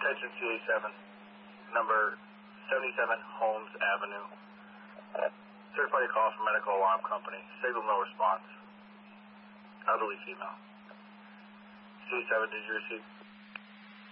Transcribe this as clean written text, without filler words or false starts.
Attention CA7, number 77 Holmes Avenue. Third-party call from medical alarm company. Signal no response. Elderly female. CA7, did you receive?